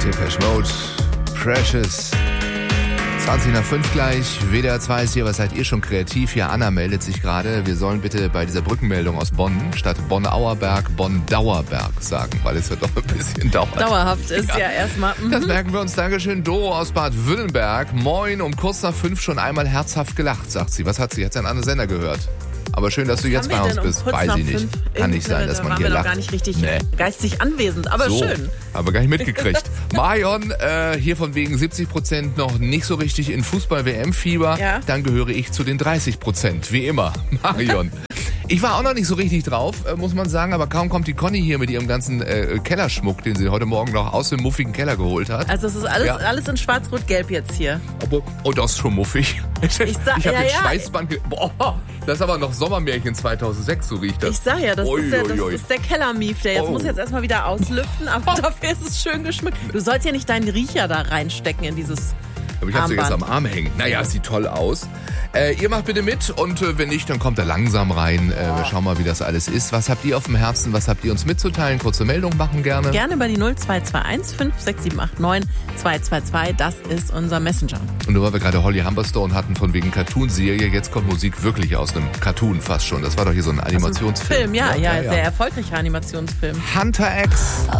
Depeche Mode, Precious. 20 nach 5 gleich, WDR 2 ist hier, was seid ihr schon kreativ? Hier, Anna meldet sich gerade. Wir sollen bitte bei dieser Brückenmeldung aus Bonn statt Bonn-Auerberg Bonn-Dauerberg sagen, weil es ja doch ein bisschen dauert. Dauerhaft ist ja erstmal. Das merken wir uns. Dankeschön. Doro aus Bad Württemberg. Moin, um kurz nach 5 schon einmal herzhaft gelacht, sagt sie. Was hat sie jetzt an anderen Sender gehört? Aber schön, dass du jetzt bei uns bist. Weiß ich nicht. Kann nicht sein, dass man hier lacht. Da waren wir noch gar nicht richtig geistig anwesend, aber so, schön. Aber gar nicht mitgekriegt. Marion, hier von wegen 70% noch nicht so richtig in Fußball-WM-Fieber. Ja. Dann gehöre ich zu den 30%, wie immer. Marion. Ich war auch noch nicht so richtig drauf, muss man sagen, aber kaum kommt die Conny hier mit ihrem ganzen Kellerschmuck, den sie heute Morgen noch aus dem muffigen Keller geholt hat. Also es ist alles in schwarz-rot-gelb jetzt hier. Oh, das ist schon muffig. Ich habe den Schweißband... Boah, das ist aber noch Sommermärchen 2006, so riecht das. Ich sag ja, das ist der Kellermief, der muss jetzt erstmal wieder auslüften, aber dafür ist es schön geschmückt. Du sollst ja nicht deinen Riecher da reinstecken in dieses Aber ich habe sie Armband. jetzt am Arm hängen. Naja, sieht toll aus. Ihr macht bitte mit und wenn nicht, dann kommt er langsam rein. Wir schauen mal, wie das alles ist. Was habt ihr auf dem Herzen? Was habt ihr uns mitzuteilen? Kurze Meldung machen gerne. Gerne über die 0221 56789 222. Das ist unser Messenger. Und nur weil wir gerade Holly Humberstone hatten von wegen Cartoon-Serie, jetzt kommt Musik wirklich aus einem Cartoon fast schon. Das war doch hier so ein Animationsfilm. Film, ja, sehr erfolgreicher Animationsfilm. Hunter X.